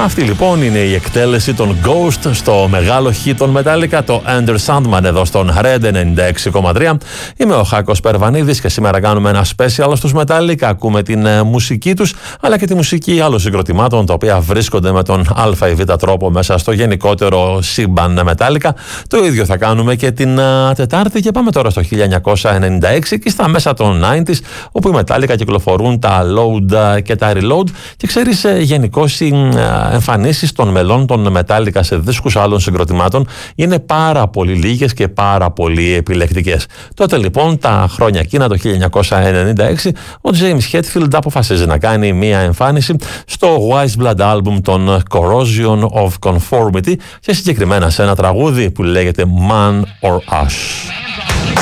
Αυτή λοιπόν είναι η εκτέλεση των Ghost στο μεγάλο hit των Metallica, το Enter Sandman, εδώ στον Red 96,3. Είμαι ο Χάκος Περβανίδης και σήμερα κάνουμε ένα special στους Metallica. Ακούμε την μουσική τους, αλλά και τη μουσική άλλων συγκροτημάτων, τα οποία βρίσκονται με τον α ή β τρόπο μέσα στο γενικότερο σύμπαν Metallica. Το ίδιο θα κάνουμε και την Τετάρτη και πάμε τώρα στο 1996 και στα μέσα των 90s, όπου οι Metallica κυκλοφορούν τα Load και τα Reload, και ξέρεις, γενικώς οι εμφανίσεις των μελών των Metallica σε δίσκους άλλων συγκροτημάτων είναι πάρα πολύ λίγες και πάρα πολύ επιλεκτικές. Τότε λοιπόν, τα χρόνια εκείνα, το 1996, ο James Hetfield αποφασίζει να κάνει μία εμφάνιση στο Wise Blood album των Corrosion of Conformity, και συγκεκριμένα σε ένα τραγούδι που λέγεται Man or Us.